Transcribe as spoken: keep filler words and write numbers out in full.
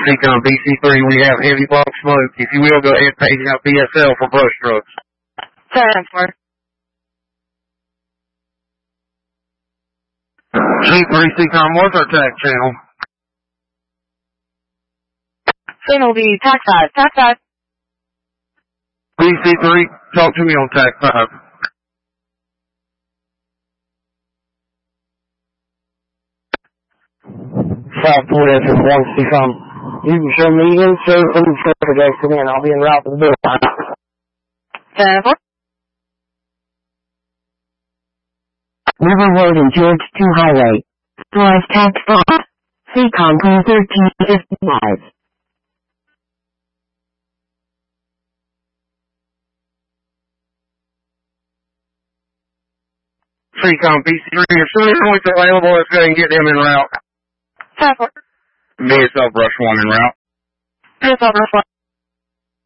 Seacom B C three, we have heavy bulk smoke. If you will, go ahead and page out B S L for brush trucks. ten four. C three Seacom, what's our tax channel? Channel B, tax five, tax five. B C three, talk to me on tax five. Southport F one Seacom. You can show me insert from the certification and I'll be en route to the bill. ten four. River Road and George two Highway. Drive tax five. Seacom two thirteen fifty-five. Seacom B C three, as soon as it's available, let's go ahead and get them en route. ten four. B S L brush one en route. B S L brush one.